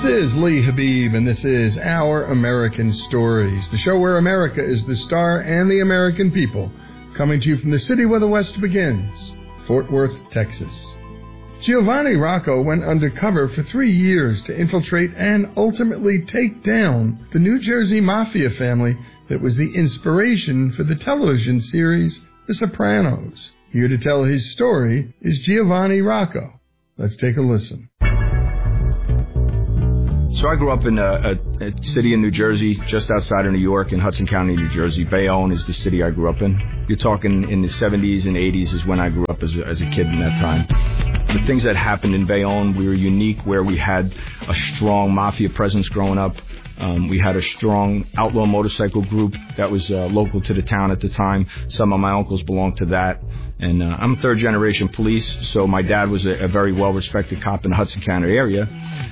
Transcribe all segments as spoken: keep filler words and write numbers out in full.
is Lee Habib, and this is Our American Stories, the show where America is the star and the American people, coming to you from the city where the West begins, Fort Worth, Texas. Giovanni Rocco went undercover for three years to infiltrate and ultimately take down the New Jersey Mafia family that was the inspiration for the television series The Sopranos. Here to tell his story is Giovanni Rocco. Let's take a listen. So I grew up in a, a, a city in New Jersey, just outside of New York, in Hudson County, New Jersey. Bayonne is the city I grew up in. You're talking in the seventies and eighties is when I grew up as a, as a kid in that time. The things that happened in Bayonne, we were unique where we had a strong mafia presence growing up. Um, we had a strong outlaw motorcycle group that was uh, local to the town at the time. Some of my uncles belonged to that. And uh, I'm third generation police, so my dad was a, a very well-respected cop in the Hudson County area.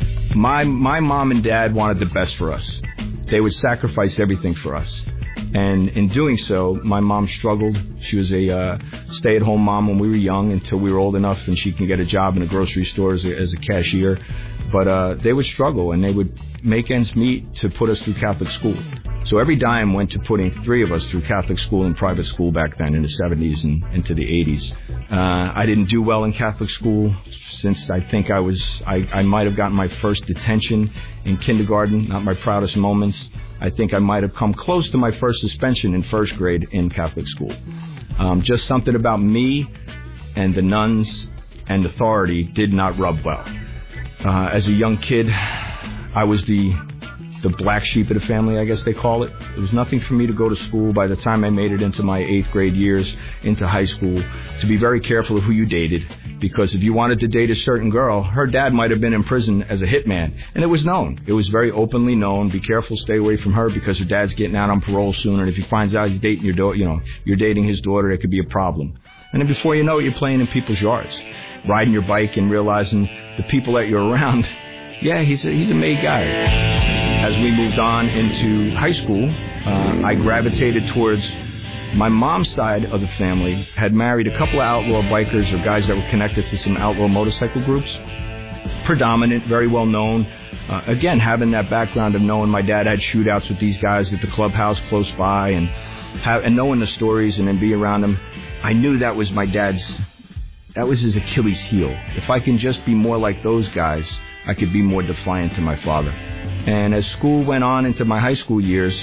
My my mom and dad wanted the best for us. They would sacrifice everything for us. And in doing so, my mom struggled. She was a uh, stay-at-home mom when we were young until we were old enough and she can get a job in a grocery store as a, as a cashier. But uh, they would struggle and they would make ends meet to put us through Catholic school. So every dime went to putting three of us through Catholic school and private school back then in the seventies and into the eighties. Uh, I didn't do well in Catholic school since I think I was, I, I might have gotten my first detention in kindergarten, not my proudest moments. I think I might have come close to my first suspension in first grade in Catholic school. Um, just something about me and the nuns and authority did not rub well. Uh, as a young kid, I was the the black sheep of the family, I guess they call it. There was nothing for me to go to school by the time I made it into my eighth grade years, into high school, to be very careful of who you dated, because if you wanted to date a certain girl, her dad might have been in prison as a hitman, and it was known. It was very openly known. Be careful, stay away from her, because her dad's getting out on parole soon, and if he finds out he's dating your daughter, you know, you're dating his daughter, it could be a problem. And then before you know it, you're playing in people's yards, riding your bike and realizing the people that you're around, yeah, he's a, he's a made guy. As we moved on into high school, uh, I gravitated towards my mom's side of the family, had married a couple of outlaw bikers or guys that were connected to some outlaw motorcycle groups. Predominant, very well known. Uh, again, having that background of knowing my dad had shootouts with these guys at the clubhouse close by and, have, and knowing the stories and then be around them, I knew that was my dad's, that was his Achilles heel. If I can just be more like those guys, I could be more defiant to my father. And as school went on into my high school years,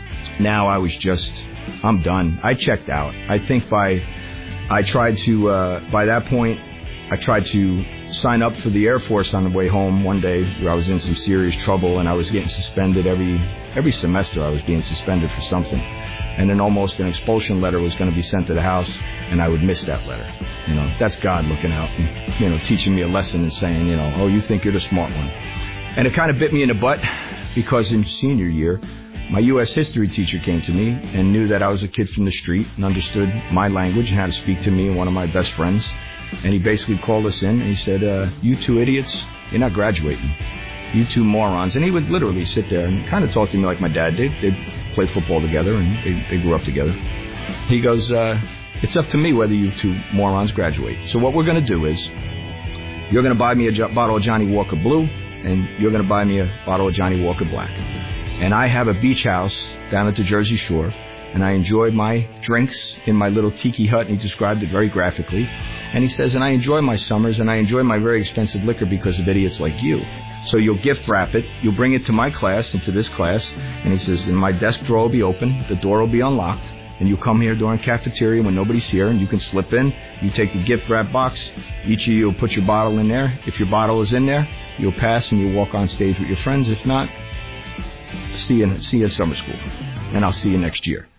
now I was just, I'm done. I checked out. I think by, I tried to, uh, by that point, I tried to sign up for the Air Force on the way home one day where I was in some serious trouble and I was getting suspended every, every semester I was being suspended for something. And then almost an expulsion letter was going to be sent to the house and I would miss that letter. You know, that's God looking out and, you know, teaching me a lesson and saying, you know, oh, you think you're the smart one. And it kind of bit me in the butt because in senior year, my U S history teacher came to me and knew that I was a kid from the street and understood my language and how to speak to me and one of my best friends. And he basically called us in and he said, uh, you two idiots, you're not graduating. You two morons. And he would literally sit there and kind of talk to me like my dad did. They'd play football together and they, they grew up together. He goes, uh, it's up to me whether you two morons graduate. So what we're going to do is you're going to buy me a jo- bottle of Johnny Walker Blue and you're going to buy me a bottle of Johnny Walker Black. And I have a beach house down at the Jersey Shore, and I enjoyed my drinks in my little tiki hut, and he described it very graphically. And he says, and I enjoy my summers, and I enjoy my very expensive liquor because of idiots like you. So you'll gift wrap it, you'll bring it to my class, into this class, and he says, and my desk drawer will be open, the door will be unlocked, and you come here during cafeteria when nobody's here, and you can slip in, you take the gift wrap box, each of you will put your bottle in there. If your bottle is in there, you'll pass and you'll walk on stage with your friends. If not, see you, see you in summer school, and I'll see you next year.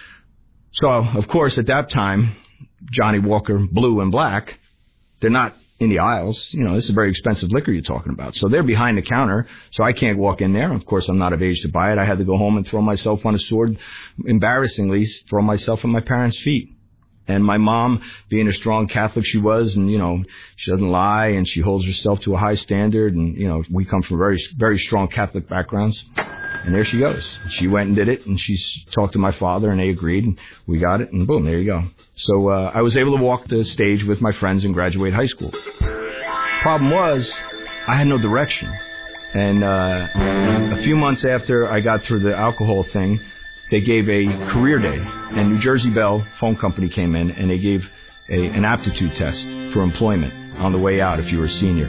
So, of course, at that time, Johnny Walker Blue and Black, they're not in the aisles. You know, this is very expensive liquor you're talking about. So they're behind the counter, so I can't walk in there. Of course, I'm not of age to buy it. I had to go home and throw myself on a sword, embarrassingly, throw myself at my parents' feet. And my mom, being a strong Catholic she was, and, you know, she doesn't lie, and she holds herself to a high standard, and, you know, we come from very, very strong Catholic backgrounds. And there she goes. She went and did it, and she talked to my father, and they agreed, and we got it, and boom, there you go. So uh, I was able to walk the stage with my friends and graduate high school. Problem was, I had no direction. And uh, a few months after I got through the alcohol thing, they gave a career day. And New Jersey Bell Phone Company came in, and they gave a, an aptitude test for employment on the way out if you were a senior.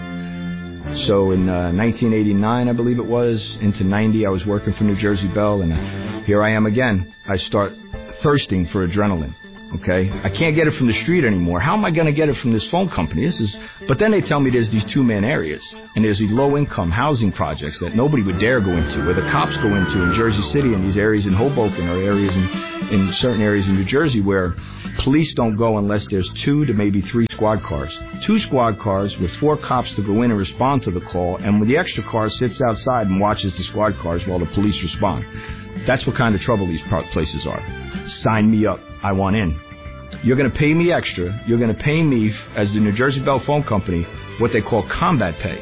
So in uh, nineteen eighty-nine, I believe it was, into ninety, I was working for New Jersey Bell, and uh, here I am again. I start thirsting for adrenaline. Okay, I can't get it from the street anymore. How am I going to get it from this phone company? This is, but then they tell me there's these two-man areas, and there's these low-income housing projects that nobody would dare go into, where the cops go into in Jersey City and these areas in Hoboken or areas in, in certain areas in New Jersey where police don't go unless there's two to maybe three squad cars. Two squad cars with four cops to go in and respond to the call, and when the extra car sits outside and watches the squad cars while the police respond. That's what kind of trouble these places are. Sign me up. I want in. You're going to pay me extra. You're going to pay me, as the New Jersey Bell Phone Company, what they call combat pay.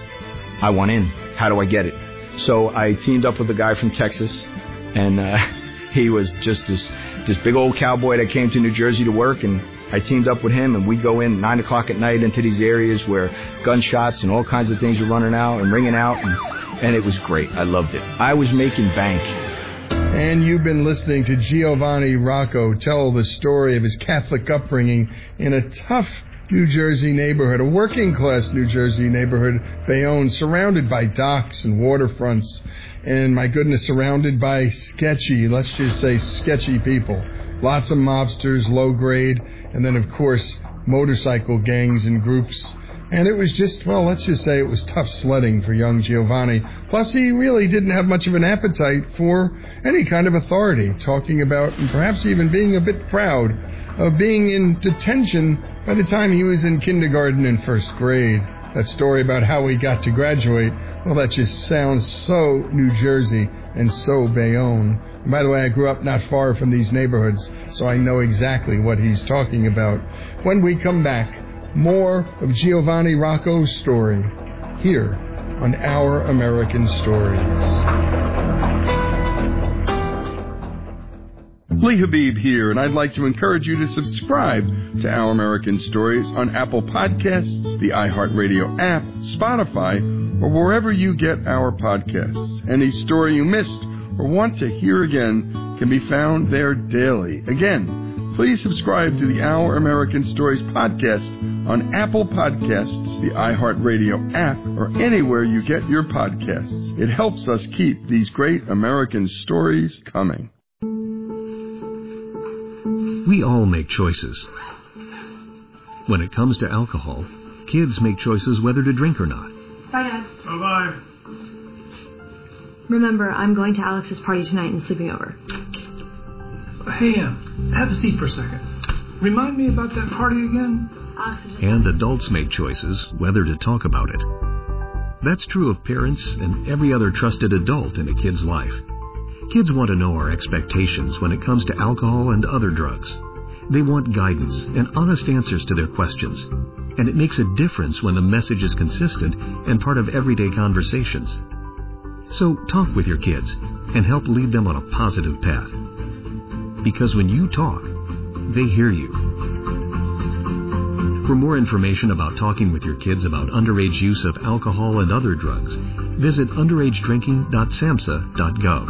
I want in. How do I get it? So I teamed up with a guy from Texas, and uh, he was just this this big old cowboy that came to New Jersey to work, and I teamed up with him, and we go in nine o'clock at night into these areas where gunshots and all kinds of things are running out and ringing out, and, and it was great. I loved it. I was making bank. And you've been listening to Giovanni Rocco tell the story of his Catholic upbringing in a tough New Jersey neighborhood, a working-class New Jersey neighborhood, Bayonne, surrounded by docks and waterfronts, and, my goodness, surrounded by sketchy, let's just say sketchy people. Lots of mobsters, low-grade, and then, of course, motorcycle gangs and groups. And it was just, well, let's just say it was tough sledding for young Giovanni. Plus, he really didn't have much of an appetite for any kind of authority, talking about, and perhaps even being a bit proud of being in detention by the time he was in kindergarten and first grade. That story about how he got to graduate, well, that just sounds so New Jersey and so Bayonne. And by the way, I grew up not far from these neighborhoods, so I know exactly what he's talking about. When we come back, more of Giovanni Rocco's story here on Our American Stories. Lee Habib here, and I'd like to encourage you to subscribe to Our American Stories on Apple Podcasts, the iHeartRadio app, Spotify, or wherever you get our podcasts. Any story you missed or want to hear again can be found there daily. Again, please subscribe to the Our American Stories podcast on Apple Podcasts, the iHeartRadio app, or anywhere you get your podcasts. It helps us keep these great American stories coming. We all make choices. When it comes to alcohol, kids make choices whether to drink or not. Bye, Dad. Bye-bye. Remember, I'm going to Alex's party tonight and sleeping over. Hey, um, have a seat for a second. Remind me about that party again? And adults make choices whether to talk about it. That's true of parents and every other trusted adult in a kid's life. Kids want to know our expectations when it comes to alcohol and other drugs. They want guidance and honest answers to their questions. And it makes a difference when the message is consistent and part of everyday conversations. So talk with your kids and help lead them on a positive path. Because when you talk, they hear you. For more information about talking with your kids about underage use of alcohol and other drugs, visit underage drinking dot samhsa dot gov.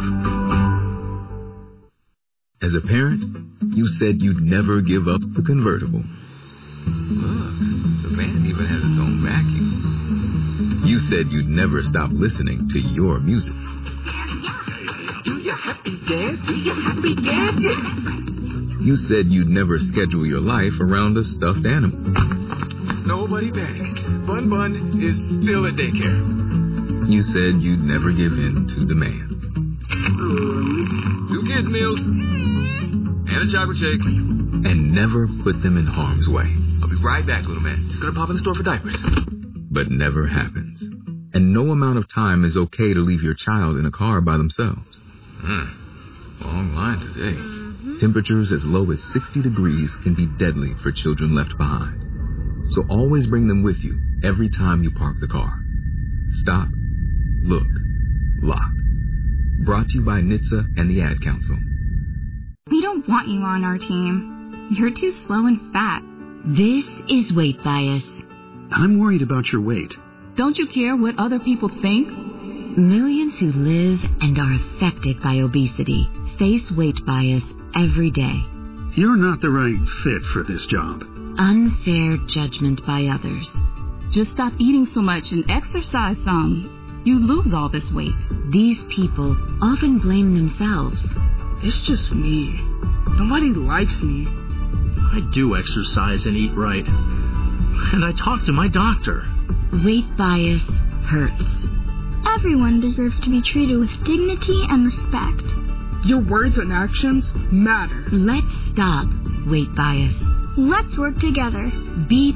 As a parent, you said you'd never give up the convertible. Look, the van even has its own vacuum. You said you'd never stop listening to your music. Do your happy dance, do your happy dance, yeah. You said you'd never schedule your life around a stuffed animal. Nobody panic. Bun Bun is still at daycare. You said you'd never give in to demands. Two kids' meals and a chocolate shake. And never put them in harm's way. I'll be right back, little man. Just gonna pop in the store for diapers. But never happens. And no amount of time is okay to leave your child in a car by themselves. Hmm. Long line today. Temperatures as low as sixty degrees can be deadly for children left behind. So always bring them with you every time you park the car. Stop, look, lock. Brought to you by N H T S A and the Ad Council. We don't want you on our team. You're too slow and fat. This is weight bias. I'm worried about your weight. Don't you care what other people think? Millions who live and are affected by obesity face weight bias every day. You're not the right fit for this job. Unfair judgment by others. Just stop eating so much and exercise some. You lose all this weight. These people often blame themselves. It's just me. Nobody likes me. I do exercise and eat right. And I talk to my doctor. Weight bias hurts. Everyone deserves to be treated with dignity and respect. Your words and actions matter. Let's stop weight bias. Let's work together. Be